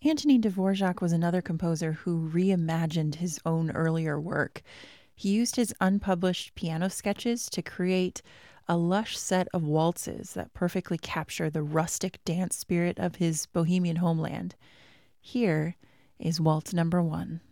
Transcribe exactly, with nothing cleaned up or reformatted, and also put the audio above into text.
Antonin Dvorak was another composer who reimagined his own earlier work. He used his unpublished piano sketches to create a lush set of waltzes that perfectly capture the rustic dance spirit of his Bohemian homeland. Here is Waltz Number One.